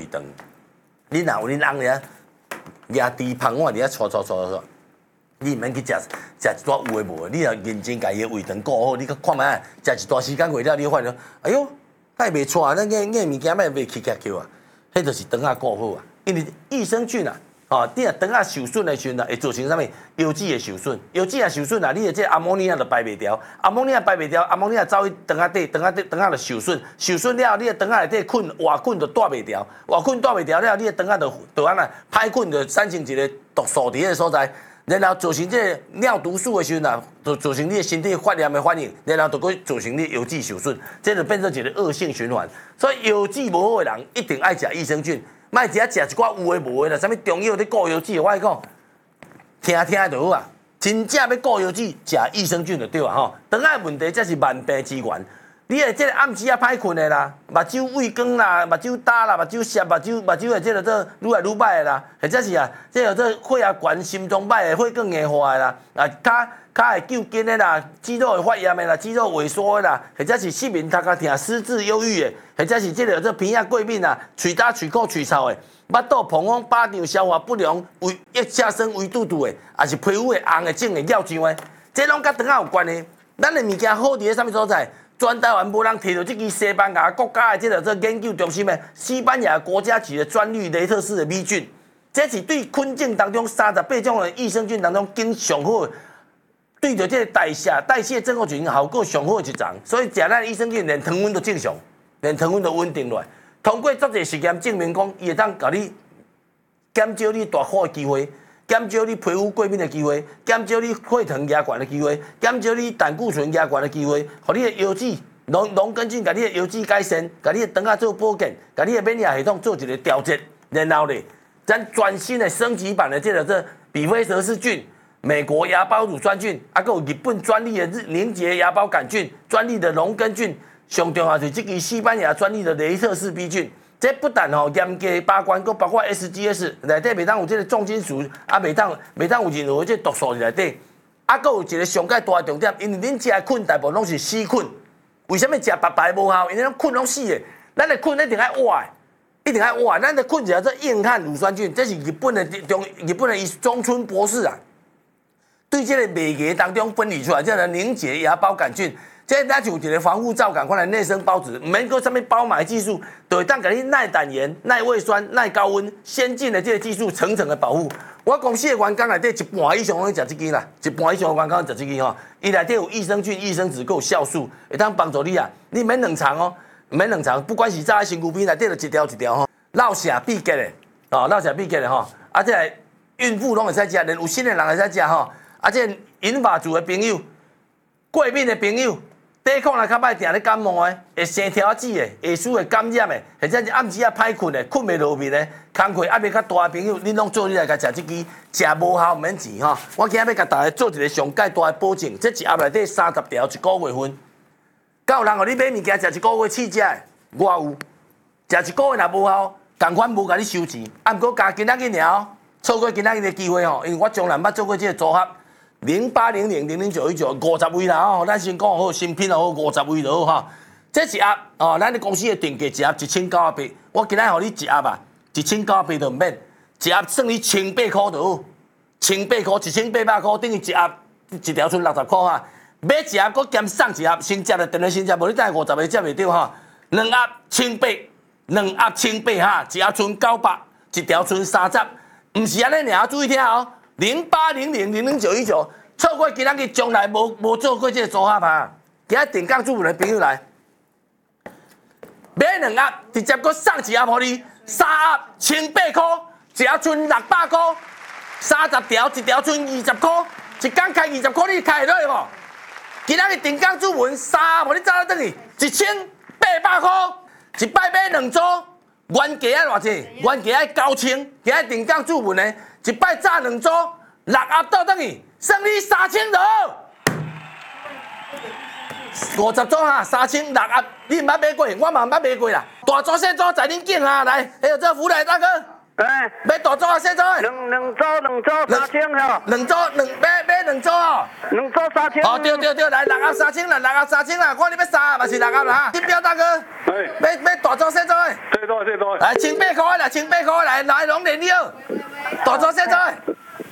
肠，你若有恁翁咧，牙猪芳碗伫遐搓，你毋免去食一撮有诶无诶，你若认真家己诶胃肠顾好，你看卖食一段时间过了，你发现，哎哟，太袂错啊！咱眼物件卖袂起啊，迄就是肠仔顾好啊，因为益生菌啊。你若肠仔受损的时阵啊，会造成啥物？腰子会受损，腰子若受损啊，你的这阿莫尼亚就排袂掉，阿莫尼亚走去肠仔底，肠仔就受损，受损了，你的肠仔内底活菌就带袂掉，活菌带袂掉了，你的肠仔就安那歹菌就产生一个毒素伫个所在，然后造成这尿毒素的时阵啊，就造成你的身体发炎的反应，然后就会造成你腰子受损，这就变成一个恶性循环。所以腰子无好的人一定爱食益生菌。莫食一寡有诶无诶啦，啥物中药咧顾腰子，我跟你讲，听就好啊。真正要顾腰子，食益生菌就对啊吼。肠仔问题才是万病之源。你诶，即个暗时啊歹困诶啦，目睭畏光啦，目睭焦啦，目睭涩，目睭诶，即个做愈来愈歹诶啦，或者是啊，即个做血压悬、心脏歹诶，血管硬化诶啦，骹会揪筋诶啦，肌肉会发炎诶啦，肌肉萎缩诶啦，或者是失眠、头壳痛、失智、忧郁诶，或者是即个做鼻仔过敏啊，喙焦、喙苦、喙臭诶，腹肚膨风、巴胀、消化不良、腋下生胃肚肚诶，也是皮肤会红诶、肿诶、尿胀诶，这拢甲肠仔有关系。咱诶物件好伫咧啥物所在？全台湾无人摕到这支西班牙国家的这个做研究中心的西班牙国家级的专利雷特氏的米菌，这是对菌种当中38种的益生菌当中经上好的，对着这个代谢症候群效果上好的一种，所以食咱益生菌连糖分都正常，连糖分都稳定落来。通过足侪实验证明讲，伊会当甲你减少你大火的机会。减少你皮肤过敏的机会，减少你血糖压悬的机会，减少你胆固醇压悬的机会，互你的腰子龙根菌，甲你的腰子改善，甲你的肠仔做保健，甲你的免疫系统做一个调节，然后咧，咱全新的升级版的这比菲蛇氏菌、美国芽孢乳酸菌，还有日本专利的凝结芽孢杆菌、专利的龙根菌，上重要是这个西班牙专利的雷特氏 B 菌。这不但严格把关，佫包括 SGS 内底袂当有这个重金属，啊袂当有任何这毒素伫内底，啊佫有一个上界大的重点，因为恁食的菌大部分拢是死菌，为什么食白白无效？因为咱菌拢死的，咱的菌一定爱活的，一定爱活的。咱的菌叫做硬汉乳酸菌，这是日本的中村博士啊，对这个媒介当中分离出来，叫做凝结芽孢杆菌。这咱就有一个防护罩，赶快来内生孢子，唔免搁上面包埋技术，就会当给你耐胆盐、耐胃酸、耐高温，先进的这个技术层层的保护。我公司的员工内底一半以上拢食这支啦，一半以上的员工食这支吼，伊内底有益生菌、益生质，还有酵素，会当帮助你啊。你免冷藏哦，免冷藏，不管是炸在身躯边内底就一条一条吼，落下必结的，落下必结的吼。啊，这个孕妇拢会使食，连有新的人会使食吼。啊，这银发族的朋友、过敏的朋友。抵抗力较歹，定咧感冒的，会生条子的，下属会感染的，或者是暗时啊歹困的，困袂落眠的，工课压力较大的朋友，恁拢做你来甲食这支，食无效毋免钱吼。我今日要甲大家做一个上界大的保证，这一盒内底30条，一个月份。敢有人互你买物件食一个月试食的？我有，食一个月若无效，同款无甲你收钱。啊，毋过加今仔日尔，错过今仔日的机会吼，因为我从来捌做过这个组合。080000091950位啦吼，咱先讲好，新品好50位就好哈。这一盒哦，咱的公司的定价一盒1900，我今仔互你一盒啊，1900就免，一盒算你1800块就好，1800块1800块等于一盒一条剩60块哈。买一盒搁兼送一盒，先食就等于先食，无你等50个接袂到哈。两盒1800，两盒1800哈，一盒剩900，一条剩30，唔是安尼尔，注意听哦。0800000919，错过今仔日从来无做过这个组合啊！今仔定岗主妇的朋友来，买两盒，直接搁送一盒予你，3盒1800块，一盒剩600块，30条，一条剩20块，一天开20块，你开会落无？今仔日定岗主妇3盒，予你走倒转去，1800块，一摆买2组，原价要偌济？原价要9000，今仔定岗主妇呢？一摆炸2组，6盒倒转去，算你3000就好。50组哈，3000，6盒，你毋捌买过，我嘛毋捌买过啦。大组小组在恁境哈，来，还有这福来大哥， 哎， 要大组啊，小组？ 两组3000吼， 两组买两组哦。 两组3000。 哦，对，来6盒3000啦，6盒3000啦，看你要3盒嘛是6盒啦哈。金标大哥，要大组小组的？ 最多。